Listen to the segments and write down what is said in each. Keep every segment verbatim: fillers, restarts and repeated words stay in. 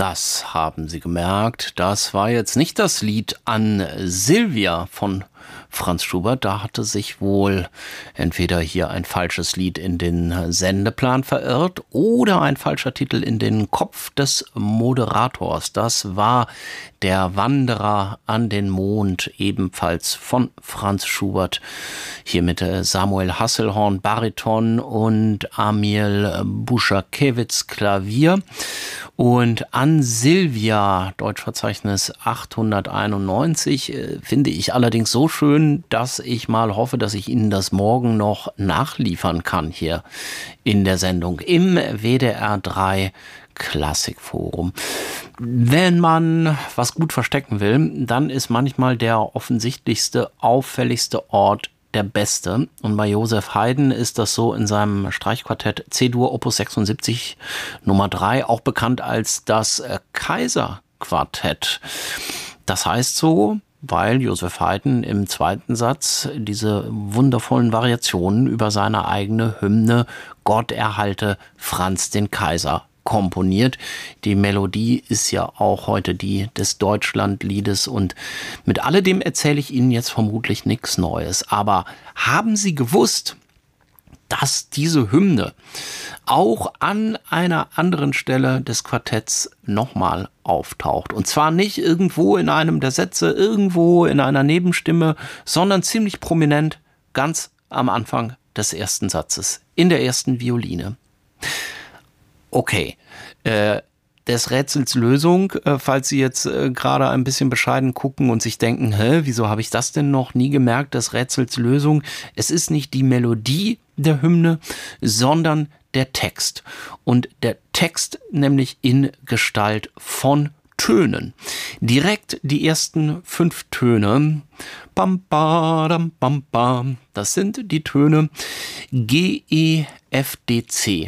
Das haben Sie gemerkt. Das war jetzt nicht das Lied An Silvia von Franz Schubert. Da hatte sich wohl entweder hier ein falsches Lied in den Sendeplan verirrt oder ein falscher Titel in den Kopf des Moderators. Das war Der Wanderer an den Mond, ebenfalls von Franz Schubert. Hier mit Samuel Hasselhorn Bariton und Amil Buschakiewicz Klavier. Und An Silvia, Deutschverzeichnis achthunderteinundneunzig, finde ich allerdings so schön, dass ich mal hoffe, dass ich Ihnen das morgen noch nachliefern kann hier in der Sendung im W D R drei Klassikforum. Wenn man was gut verstecken will, dann ist manchmal der offensichtlichste, auffälligste Ort der beste. Und bei Joseph Haydn ist das so in seinem Streichquartett C-Dur Opus sechsundsiebzig Nummer drei, auch bekannt als das Kaiserquartett. Das heißt so, weil Joseph Haydn im zweiten Satz diese wundervollen Variationen über seine eigene Hymne Gott erhalte Franz den Kaiser komponiert. Die Melodie ist ja auch heute die des Deutschlandliedes und mit alledem erzähle ich Ihnen jetzt vermutlich nichts Neues. Aber haben Sie gewusst, dass diese Hymne auch an einer anderen Stelle des Quartetts nochmal auftaucht? Und zwar nicht irgendwo in einem der Sätze, irgendwo in einer Nebenstimme, sondern ziemlich prominent ganz am Anfang des ersten Satzes, in der ersten Violine. Okay, äh, des Rätsels Lösung, äh, falls Sie jetzt äh, gerade ein bisschen bescheiden gucken und sich denken, hä, wieso habe ich das denn noch nie gemerkt, des Rätsels Lösung? Es ist nicht die Melodie der Hymne, sondern der Text. Und der Text nämlich in Gestalt von Tönen. Direkt die ersten fünf Töne, bam, badam, bam, bam, das sind die Töne G, E, F, D, C.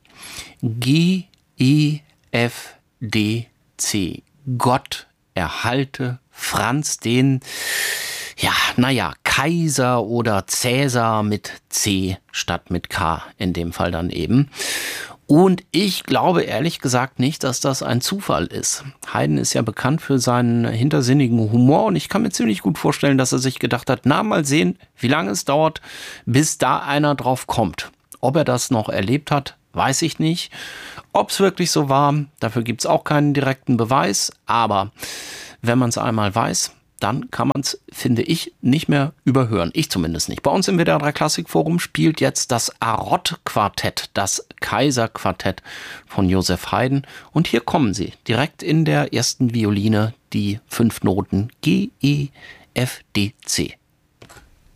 G, E, F, D, C. Gott erhalte Franz den, ja, naja, Kaiser oder Cäsar mit C statt mit K, in dem Fall dann eben. Und ich glaube ehrlich gesagt nicht, dass das ein Zufall ist. Haydn ist ja bekannt für seinen hintersinnigen Humor und ich kann mir ziemlich gut vorstellen, dass er sich gedacht hat, na, mal sehen, wie lange es dauert, bis da einer drauf kommt. Ob er das noch erlebt hat, weiß ich nicht. Ob es wirklich so war, dafür gibt es auch keinen direkten Beweis. Aber wenn man es einmal weiß, dann kann man es, finde ich, nicht mehr überhören. Ich zumindest nicht. Bei uns im W D R drei Klassikforum spielt jetzt das Arott-Quartett, das Kaiserquartett von Joseph Haydn. Und hier kommen sie, direkt in der ersten Violine, die fünf Noten G, E, F, D, C.